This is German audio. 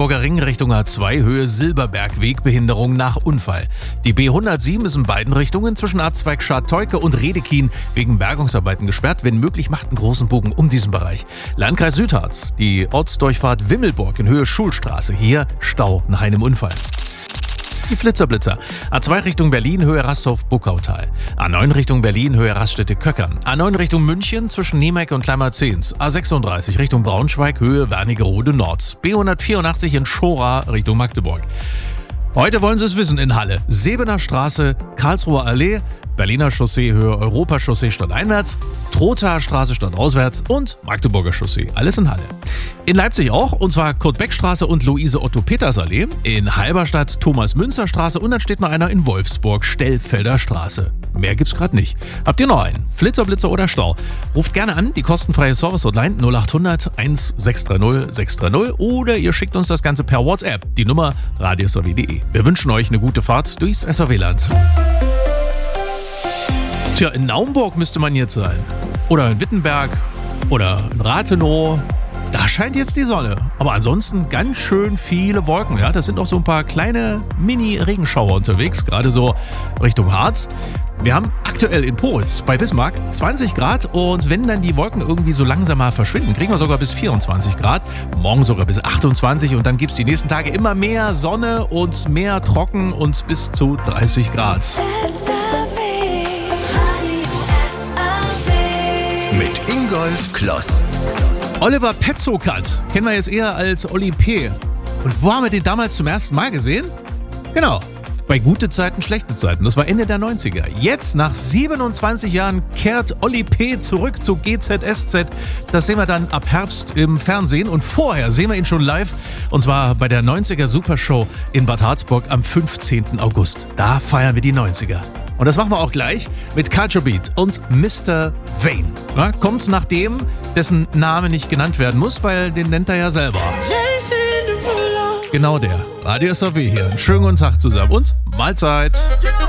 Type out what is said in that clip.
Nürburger Ring Richtung A2 Höhe Silberberg Wegbehinderung nach Unfall. Die B107 ist in beiden Richtungen zwischen Abzweig Scharteuke und Redekin wegen Bergungsarbeiten gesperrt. Wenn möglich, macht einen großen Bogen um diesen Bereich. Landkreis Südharz, die Ortsdurchfahrt Wimmelburg in Höhe Schulstraße. Hier Stau nach einem Unfall. Die Flitzer-Blitzer. A2 Richtung Berlin, Höhe Rasthof-Buckautal. A9 Richtung Berlin, Höhe Raststätte-Köckern. A9 Richtung München zwischen Niemek und Kleimerzehns. A36 Richtung Braunschweig, Höhe Wernigerode Nord. B184 in Schora Richtung Magdeburg. Heute wollen Sie es wissen in Halle. Sebener Straße, Karlsruher Allee, Berliner Chaussee Höhe Europachaussee stadteinwärts, Trothaer Straße stadtauswärts und Magdeburger Chaussee. Alles in Halle. In Leipzig auch, und zwar Kurt-Beck-Straße und Luise-Otto-Peters-Allee. In Halberstadt Thomas-Münzer-Straße und dann steht noch einer in Wolfsburg, Stellfelder Straße. Mehr gibt's gerade nicht. Habt ihr noch einen? Flitzer, Blitzer oder Stau? Ruft gerne an, die kostenfreie Service-Hotline 0800 1630 630 oder ihr schickt uns das Ganze per WhatsApp. Die Nummer radiosrw.de. Wir wünschen euch eine gute Fahrt durchs SRW-Land. Tja, in Naumburg müsste man jetzt sein. Oder in Wittenberg. Oder in Rathenow. Da scheint jetzt die Sonne. Aber ansonsten ganz schön viele Wolken. Ja, das sind auch so ein paar kleine Mini-Regenschauer unterwegs. Gerade so Richtung Harz. Wir haben aktuell in Poritz bei Bismarck 20 Grad. Und wenn dann die Wolken irgendwie so langsam mal verschwinden, kriegen wir sogar bis 24 Grad. Morgen sogar bis 28. Und dann gibt es die nächsten Tage immer mehr Sonne und mehr trocken und bis zu 30 Grad. Mit Ingolf Kloss. Oliver Petzokat kennen wir jetzt eher als Olli P. Und wo haben wir den damals zum ersten Mal gesehen? Genau, bei Gute Zeiten, Schlechte Zeiten. Das war Ende der 90er. Jetzt, nach 27 Jahren, kehrt Olli P. zurück zu GZSZ. Das sehen wir dann ab Herbst im Fernsehen. Und vorher sehen wir ihn schon live. Und zwar bei der 90er Supershow in Bad Harzburg am 15. August. Da feiern wir die 90er. Und das machen wir auch gleich mit Culture Beat und Mr. Vane. Ja, kommt nach dem, dessen Name nicht genannt werden muss, weil den nennt er ja selber. Genau der. Radio SRW hier. Einen schönen guten Tag zusammen und Mahlzeit.